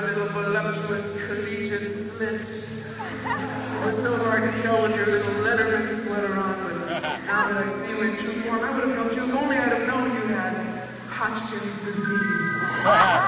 little voluptuous collegiate slit. It was so hard to tell with your little Letterman sweater on, but now that I see you in true form, I would have helped you if only I'd have known you had Hodgkin's disease.